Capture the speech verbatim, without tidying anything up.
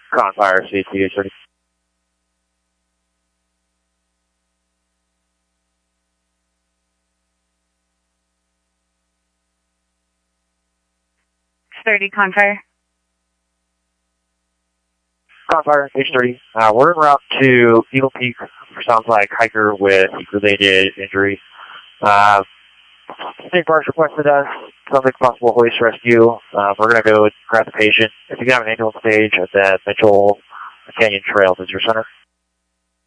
Confire, C T H thirty. thirty, Confire. Confire, H thirty. Uh, we're en route to Eagle Peak for sounds like hiker with heat-related injury. Uh, State Parks requested us, sounds like possible hoist rescue. Uh, we're going to go grab the patient. If you can have an ambulance stage at that Mitchell Canyon Trail Visitor Center.